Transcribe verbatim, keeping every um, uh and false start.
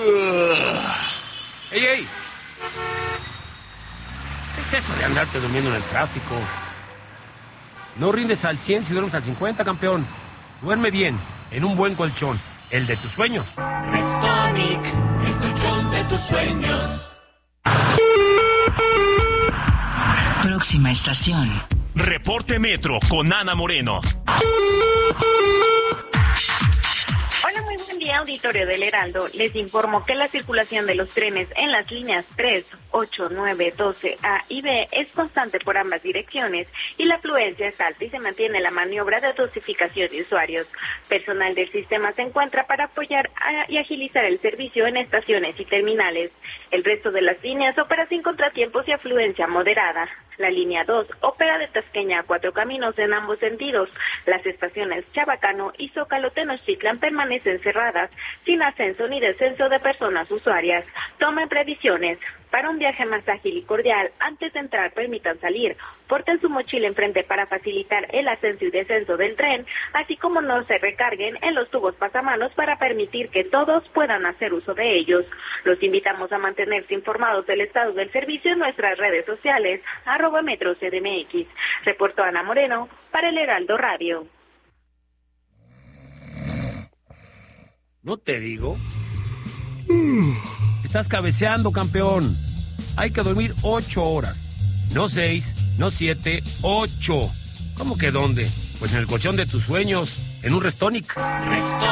¡Ey, ey! ¿Qué es eso de andarte durmiendo en el tráfico? No rindes al cien si duermes al cincuenta, campeón. Duerme bien, en un buen colchón, el de tus sueños. Restonic, el colchón de tus sueños. Próxima estación. Reporte Metro con Ana Moreno. Hola, muy buen día, auditorio del Heraldo. Les informo que la circulación de los trenes en las líneas tres, ocho, nueve, doce A y B es constante por ambas direcciones y la afluencia es alta y se mantiene la maniobra de dosificación de usuarios. Personal del sistema se encuentra para apoyar a, y agilizar el servicio en estaciones y terminales. El resto de las líneas opera sin contratiempos y afluencia moderada. La línea dos opera de Tasqueña a Cuatro Caminos en ambos sentidos. Las estaciones Chabacano y Zócalo Tenochtitlan permanecen cerradas, sin ascenso ni descenso de personas usuarias. Tomen previsiones. Para un viaje más ágil y cordial, antes de entrar permitan salir. Porten su mochila enfrente para facilitar el ascenso y descenso del tren, así como no se recarguen en los tubos pasamanos para permitir que todos puedan hacer uso de ellos. Los invitamos a mantenerse informados del estado del servicio en nuestras redes sociales, arroba Metro C D M X. Reportó Ana Moreno para el Heraldo Radio. ¿No te digo? Mm, estás cabeceando, campeón. Hay que dormir ocho horas. No seis, no siete, ocho. ¿Cómo que dónde? Pues en el colchón de tus sueños, en un Restonic. Restonic.